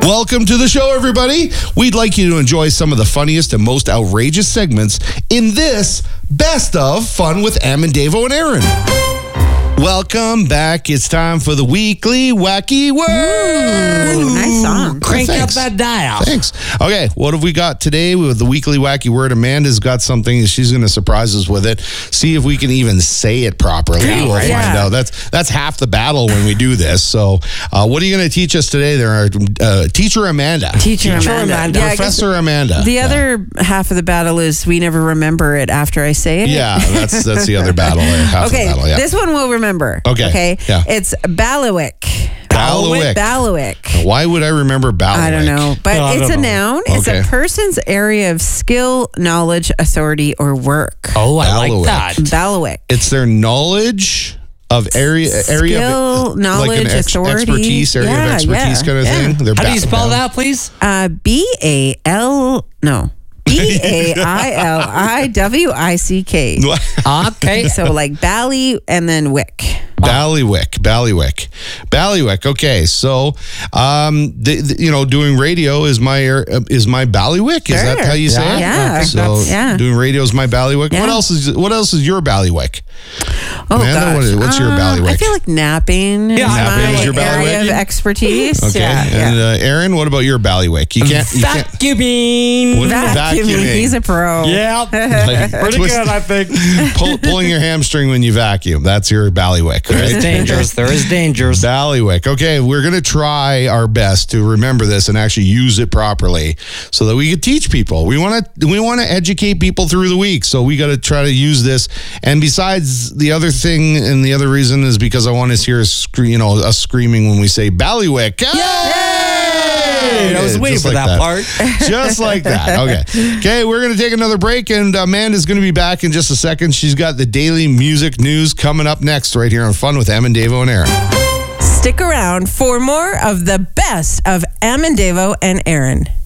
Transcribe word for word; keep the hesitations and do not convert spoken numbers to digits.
Welcome to the show, everybody. We'd like you to enjoy some of the funniest and most outrageous segments in this Best of Fun with Em and Davo and Aaron. Welcome back. It's time for the weekly wacky word. Ooh, nice song. Crank Thanks. up that dial. Thanks. Okay, what have we got today with the weekly wacky word? Amanda's got something. She's going to surprise us with it. See if we can even say it properly. Great. We'll Yeah. find out. That's that's half the battle when we do this. So, uh, what are you going to teach us today? There are uh, Teacher Amanda, Teacher, Amanda. Amanda. Yeah, I guess Professor Amanda. The Yeah. other half of the battle is we never remember it after I say it. Yeah, that's that's the other battle. uh, Half Okay, the battle. Yeah. this one we'll remember. Okay, Okay. yeah. It's Bailiwick. Bailiwick. Bailiwick. Why would I remember Bailiwick? I don't know, but No, I it's don't a know. noun. It's Okay. a person's area of skill, knowledge, authority, or work. Oh, I Bailiwick. like that. Bailiwick. It's their knowledge of area area Skill, of, knowledge, like an ex- authority. expertise, area Yeah, of expertise yeah, kind of yeah. thing. They're How do ba- you spell ba- that, please? Uh, B A L no B A I L I W I C K. Okay. So like Bally and then Wick. Bailiwick, Bailiwick, Bailiwick. Okay, so um, the, the, you know, doing radio is my er- is my Bailiwick. Is that Sure. how you say it? Yeah. I think So that's- yeah. doing radio is my Bailiwick. Yeah. What else is what else is your Bailiwick? Oh Amanda, gosh. what is- what's your Um, bailiwick? I feel like napping. Yeah, is napping my is your area bailiwick? of expertise. Okay, Yeah, and yeah. uh, Aaron, what about your Bailiwick? You can't. You can't. Vacuuming. What- Vacuuming. vacuuming. He's a pro. Yeah. Like, Pretty twist- good, I think. pull, pulling your hamstring when you vacuum. That's your Bailiwick. There Right? is dangerous. There is dangerous. Bailiwick. Okay, we're going to try our best to remember this and actually use it properly so that we can teach people. We want to we want to educate people through the week. So we got to try to use this. And besides, the other thing and the other reason is because I want to hear scre- you know us screaming when we say Bailiwick. Yay! I was Yeah, waiting just for like that, part. Just like that. Okay. Okay, we're going to take another break, and Amanda's going to be back in just a second. She's got the daily music news coming up next right here on Fun with Em and Davo and Aaron. Stick around for more of the best of Em and Davo and Aaron.